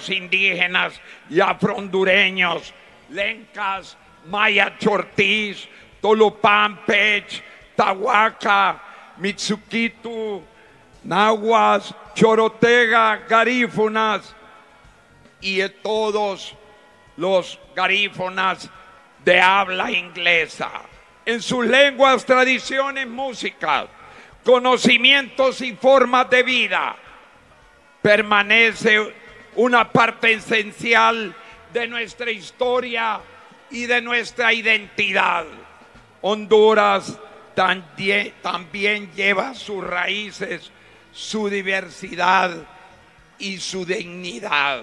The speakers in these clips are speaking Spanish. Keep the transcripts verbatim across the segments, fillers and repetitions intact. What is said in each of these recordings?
pueblos indígenas y afrohondureños, Lencas, Maya Chortiz, Tolopán, Pech, Tahuaca, Mitsuquitu, Nahuas, Chorotega, Garífunas y de todos los garífunas de habla inglesa. En sus lenguas, tradiciones, músicas, conocimientos y formas de vida, permanece una parte esencial de nuestra historia y de nuestra identidad. Honduras también, también lleva sus raíces, su diversidad y su dignidad.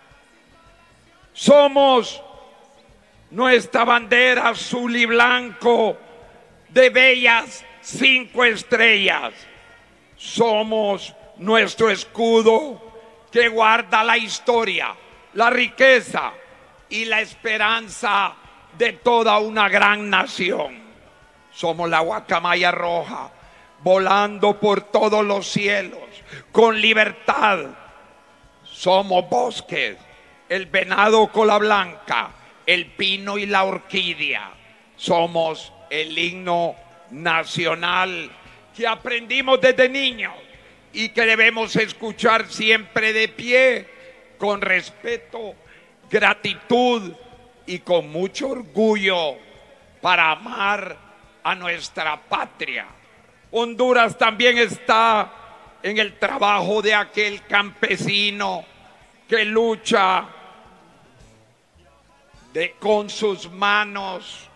Somos nuestra bandera azul y blanco de bellas cinco estrellas. Somos nuestro escudo que guarda la historia, la riqueza y la esperanza de toda una gran nación. Somos la guacamaya roja, volando por todos los cielos, con libertad. Somos bosques, el venado cola blanca, el pino y la orquídea. Somos el himno nacional que aprendimos desde niños y que debemos escuchar siempre de pie, con respeto, gratitud y con mucho orgullo, para amar a nuestra patria. Honduras también está en el trabajo de aquel campesino que lucha de, con sus manos,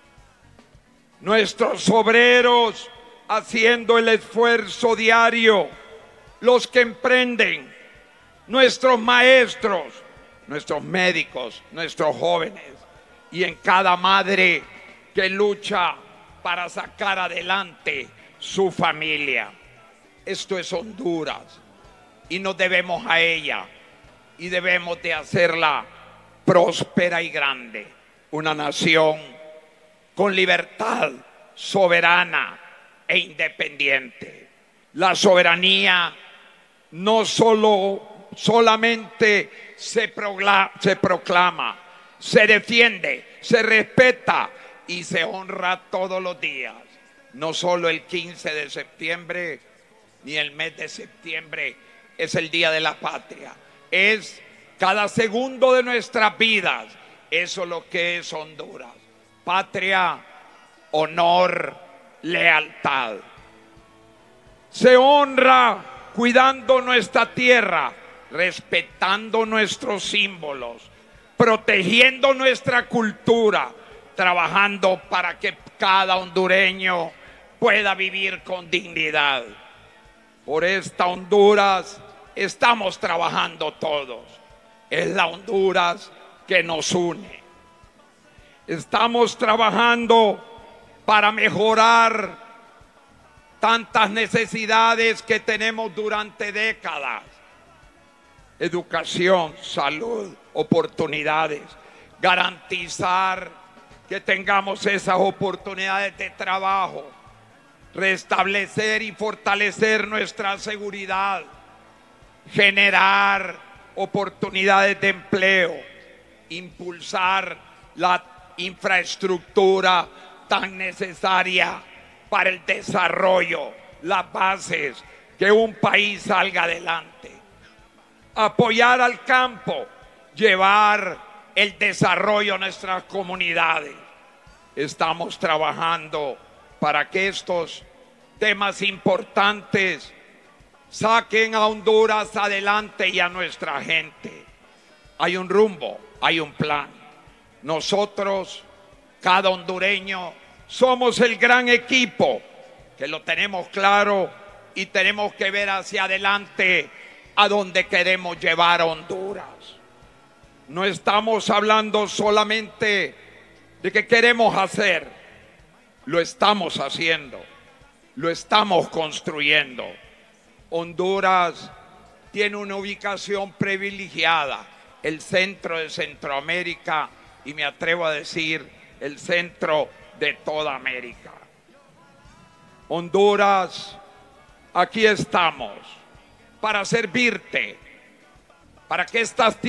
nuestros obreros haciendo el esfuerzo diario, los que emprenden, nuestros maestros, nuestros médicos, nuestros jóvenes, y en cada madre que lucha para sacar adelante su familia. Esto es Honduras y nos debemos a ella y debemos de hacerla próspera y grande, una nación con libertad, soberana e independiente. La soberanía no solo, solamente se proclama, se proclama, se defiende, se respeta y se honra todos los días. No solo el quince de septiembre ni el mes de septiembre es el Día de la Patria, es cada segundo de nuestras vidas. Eso es lo que es Honduras: patria, honor, lealtad. Se honra cuidando nuestra tierra, respetando nuestros símbolos, protegiendo nuestra cultura, trabajando para que cada hondureño pueda vivir con dignidad. Por esta Honduras estamos trabajando todos. Es la Honduras que nos une. Estamos trabajando para mejorar tantas necesidades que tenemos durante décadas: educación, salud, oportunidades, garantizar que tengamos esas oportunidades de trabajo, restablecer y fortalecer nuestra seguridad, generar oportunidades de empleo, impulsar la infraestructura tan necesaria para el desarrollo, las bases, que un país salga adelante. Apoyar al campo, llevar el desarrollo a nuestras comunidades. Estamos trabajando para que estos temas importantes saquen a Honduras adelante y a nuestra gente. Hay un rumbo, hay un plan. Nosotros, cada hondureño, somos el gran equipo que lo tenemos claro y tenemos que ver hacia adelante a donde queremos llevar a Honduras. No estamos hablando solamente de que queremos hacer, lo estamos haciendo, lo estamos construyendo. Honduras tiene una ubicación privilegiada, el centro de Centroamérica, y me atrevo a decir el centro de toda América. Honduras, aquí estamos para servirte, para que estas